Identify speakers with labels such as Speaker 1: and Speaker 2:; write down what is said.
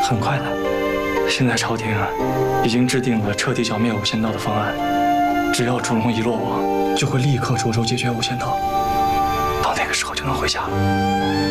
Speaker 1: 很快的。现在朝廷已经制定了彻底剿灭无间道的方案，只要朱龙一落网，就会立刻着手解决无间道。到那个时候就能回家了。